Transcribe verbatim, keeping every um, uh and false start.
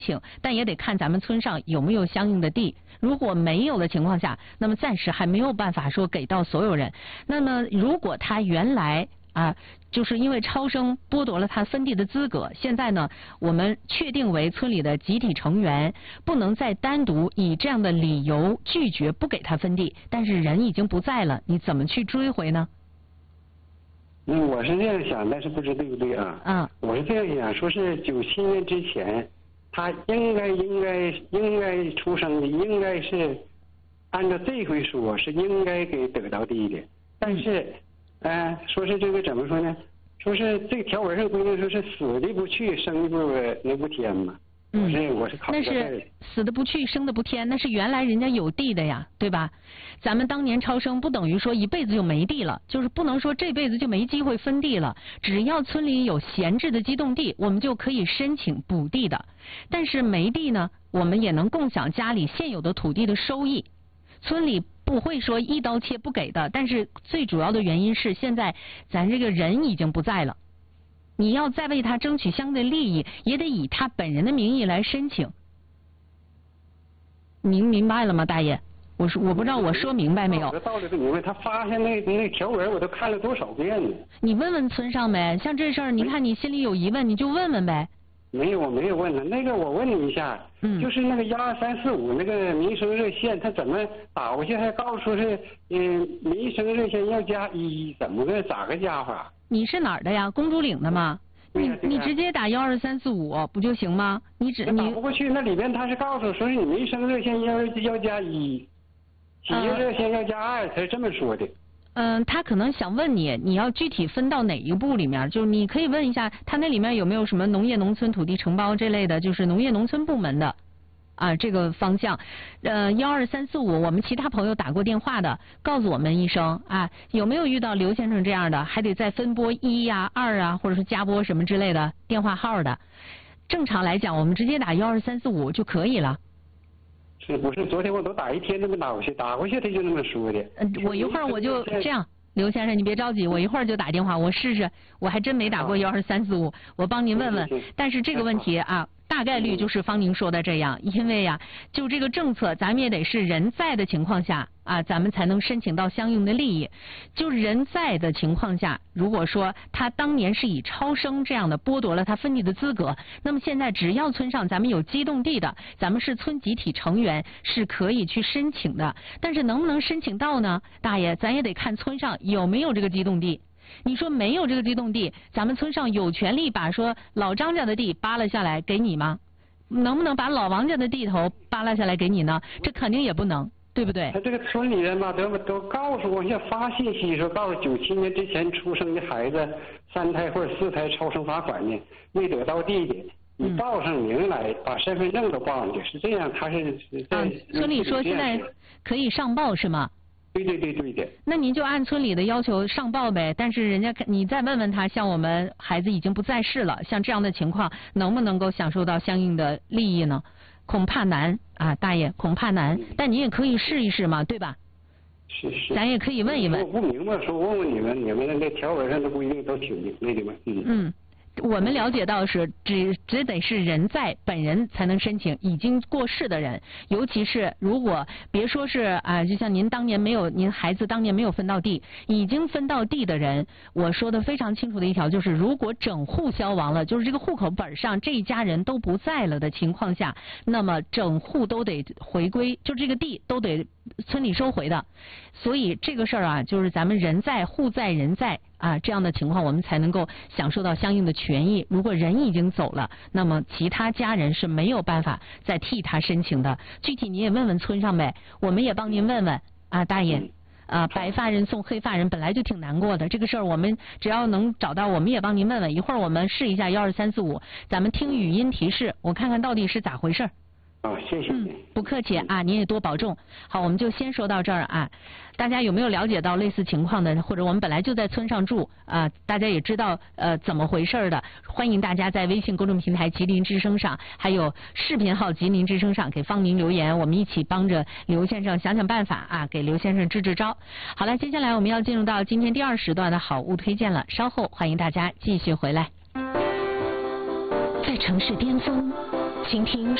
请，但也得看咱们村上有没有相应的地。如果没有的情况下，那么暂时还没有办法说给到所有人。那么如果他原来啊，就是因为超生剥夺了他分地的资格，现在呢，我们确定为村里的集体成员，不能再单独以这样的理由拒绝不给他分地，但是人已经不在了，你怎么去追回呢？ 嗯，我是这样想，但是不知对不对啊？ 嗯， 我是这样想，说是九七年之前，他应该应该应该出生的，应该是按照这回说是应该给得到地的，但是，呃，说是这个怎么说呢？说是这个条文上规定说是死的不去，生的不那不添嘛。 嗯， 我是我是考虑那是死的不去，生的不添，那是原来人家有地的呀，对吧？咱们当年超生不等于说一辈子就没地了，就是不能说这辈子就没机会分地了。只要村里有闲置的机动地，我们就可以申请补地的。但是没地呢，我们也能共享家里现有的土地的收益。村里不会说一刀切不给的，但是最主要的原因是现在咱这个人已经不在了。你要再为他争取相应的利益，也得以他本人的名义来申请。您明白了吗，大爷？我说我不知道我说明白没有？ 我道理是明白，他发现那那条文我都看了多少遍呢。 你问问村上呗，像这事儿，你看你心里有疑问，你就问问呗。 没有，我没有问他。那个我问你一下，嗯，就是那个幺二三四五那个民生热线，他怎么打过去？还告诉是，嗯，民生热线要加一，怎么个咋个加法？ 你是哪儿的呀？公主岭的吗？你你直接打幺二三四五不就行吗？你只你打不过去，那里边他是告诉说是你民生热线要要加一，企业热线要加二，他是这么说的。 嗯，他可能想问你，你要具体分到哪一步里面？就是你可以问一下，他那里面有没有什么农业农村土地承包这类的，就是农业农村部门的。啊，这个方向，呃，幺二三四五，我们其他朋友打过电话的，告诉我们一声啊，有没有遇到刘先生这样的，还得再分拨一呀、二啊，或者是加拨什么之类的电话号的。正常来讲，我们直接打幺二三四五就可以了。 是不是？昨天我都打一天都没打过去，打过去他就那么说的。 嗯，我一会儿我就这样。刘先生，你别着急，我一会儿就打电话，我试试。我还真没打过幺二三四五，我帮您问问。但是这个问题啊，大概率就是方您说的这样，因为呀、啊，就这个政策，咱们也得是人在的情况下啊，咱们才能申请到相应的利益。就人在的情况下，如果说他当年是以超生这样的剥夺了他分地的资格，那么现在只要村上咱们有机动地的，咱们是村集体成员，是可以去申请的。但是能不能申请到呢？大爷，咱也得看村上有没有这个机动地。你说没有这个机动地，咱们村上有权利把说老张家的地扒拉下来给你吗？能不能把老王家的地头扒拉下来给你呢？这肯定也不能，对不对？ 他这个村里人吧，都都告诉我，像发信息说，告诉九七年之前出生的孩子，三胎或者四胎超生罚款的，未得到地的，你报上名来，把身份证都报上去，是这样。他是在、 啊、村里说现在可以上报是吗？ 对对对对的。 那您就按村里的要求上报呗，但是人家你再问问他，像我们孩子已经不在世了，像这样的情况，能不能够享受到相应的利益呢？恐怕难啊，大爷，恐怕难。但你也可以试一试嘛，对吧？ 是是。 咱也可以问一问。 我不明白，说问问你们，你们那条文上的规定都挺明白的吗？嗯。嗯。 我们了解到是只只得是人在本人才能申请已经过世的人，尤其是如果别说是啊，就像您当年没有您孩子当年没有分到地，已经分到地的人，我说的非常清楚的一条就是，如果整户消亡了，就是这个户口本上这一家人都不在了的情况下，那么整户都得回归，就这个地都得村里收回的。所以这个事儿啊，就是咱们人在户在人在啊这样的情况，我们才能够享受到相应的权益。如果人已经走了，那么其他家人是没有办法再替他申请的。具体你也问问村上呗，我们也帮您问问啊，大爷。啊，白发人送黑发人本来就挺难过的，这个事儿我们只要能找到，我们也帮您问问。一会儿我们试一下幺二三四五，咱们听语音提示，我看看到底是咋回事。 好，谢谢你。 嗯，不客气啊，您也多保重。好，我们就先说到这儿啊。大家有没有了解到类似情况的？或者我们本来就在村上住啊，大家也知道呃怎么回事的？欢迎大家在微信公众平台吉林之声上，还有视频号吉林之声上给方明留言，我们一起帮着刘先生想想办法啊，给刘先生支支招。好了，接下来我们要进入到今天第二时段的好物推荐了，稍后欢迎大家继续回来。 在城市巅峰， 请听。